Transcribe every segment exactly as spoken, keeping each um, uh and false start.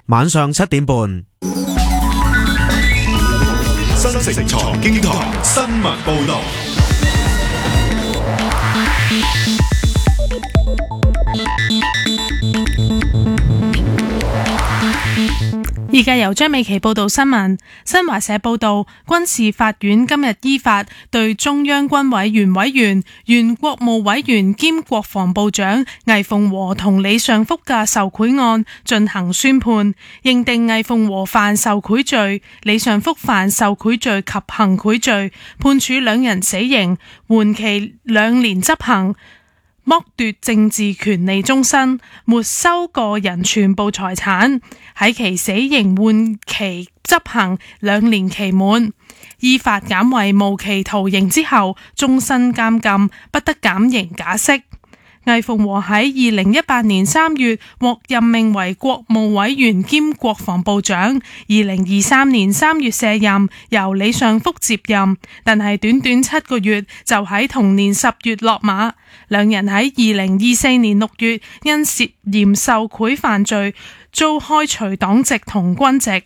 晚上七點半。 新城財經台新聞報道。 而家由張美琪報道新聞。新華社報道，軍事法院今日依法對中央軍委原委員、原國務委員兼國防部長魏鳳和同李尚福嘅受賄案進行宣判，認定魏鳳和犯受賄罪，李尚福犯受賄罪及行賄罪，判處兩人死刑，緩期兩年執行。剝奪政治權利終身，沒收個人全部財產，喺其死刑緩期執行兩年期滿，依法減為無期徒刑之後，終身監禁，不得減刑假釋。魏鳳和喺二零一八年三月獲任命為國務委員兼國防部長，二零二三年三月卸任，由李尚福接任，但係短短七個月就喺同年十月落馬。兩人喺二零二四年六月因涉嫌受賄犯罪，遭開除黨籍同軍籍。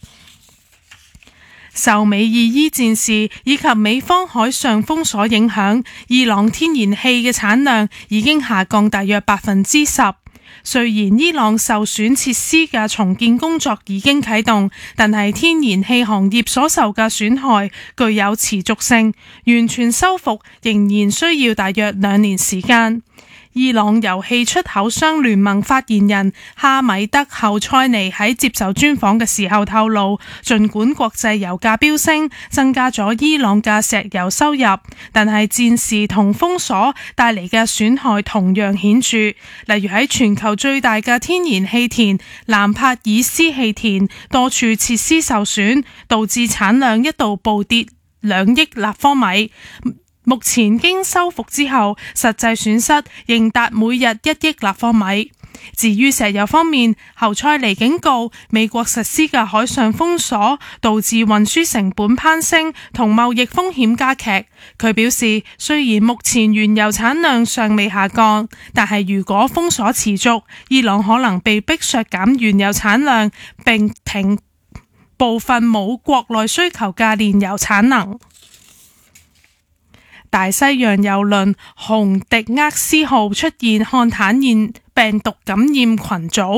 受美二伊戰事以及美方海上封鎖影響，伊朗天然氣嘅產量已經下降大約百分之十。雖然伊朗受損設施嘅重建工作已經啟動，但係天然氣行業所受嘅損害具有持續性，完全修復仍然需要大約兩年時間。伊朗油氣出口商聯盟發言人哈米德後塞尼喺接受專訪嘅時候透露，儘管國際油價飆升，增加咗伊朗嘅石油收入，但係戰事同封鎖帶嚟嘅損害同樣顯著。例如喺全球最大嘅天然氣田蘭帕爾斯氣田，多處設施受損，導致產量一度暴跌兩億立方米。目前經修復之後，實際損失仍達每日一億立方米。至於石油方面，侯賽尼警告美國實施嘅海上封鎖導致運輸成本攀升同貿易風險加劇。佢表示，雖然目前原油產量尚未下降，但係如果封鎖持續，伊朗可能被迫削減原油產量，並停部分冇國內需求嘅煉油產能。大西洋郵輪紅迪厄斯號出現漢坦燕病毒感染群組。